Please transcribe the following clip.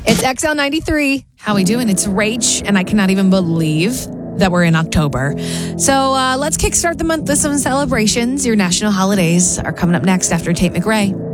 It's XL93. How we doing? It's Rach, and I cannot even believe that we're in October. So let's kickstart the month with some celebrations. Your national holidays are coming up next after Tate McRae.